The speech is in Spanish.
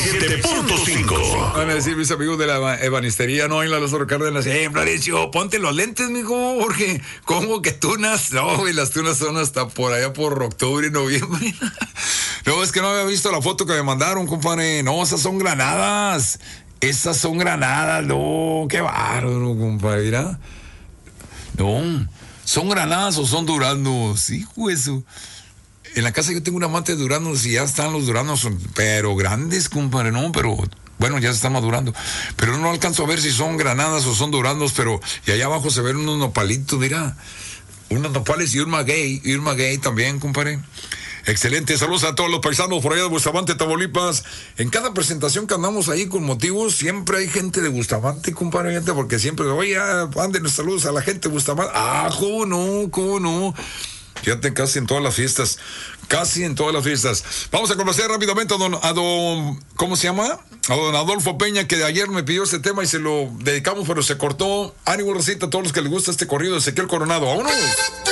97.5. Van a decir mis amigos de la ebanistería, no, en la Lázaro Cárdenas, Florencio, ponte los lentes, mijo, porque ¿cómo que tunas? No, güey, las tunas son hasta por allá por octubre, noviembre. No, es que no había visto la foto que me mandaron, compadre. No, esas son granadas. Esas son granadas, no, qué bárbaro, compadre, mira. No, ¿son granadas o son duraznos? Hijo eso. En la casa yo tengo un amante de duraznos y ya están los duraznos, pero grandes, compadre, no, pero bueno, ya se están madurando. Pero no alcanzo a ver si son granadas o son duraznos, pero y allá abajo se ven unos nopalitos, mira. Unos nopales y un maguey también, compadre. Excelente, saludos a todos los paisanos por allá de Bustamante, Tamaulipas. En cada presentación que andamos ahí con motivos, siempre hay gente de Bustamante, compadre, gente, porque siempre, oye, mándenos saludos a la gente de Bustamante. Ah, cómo no. Fíjate, casi en todas las fiestas. Vamos a conocer rápidamente a don, ¿cómo se llama? A don Adolfo Peña, que de ayer me pidió este tema y se lo dedicamos, pero se cortó. Ánimo, recita a todos los que les gusta este corrido de Ezequiel Coronado. ¡Vámonos!